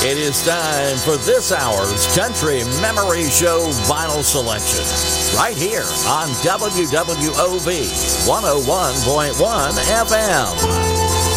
It is time for this hour's Country Memory Show Vinyl Selection, right here on WWOV 101.1 FM.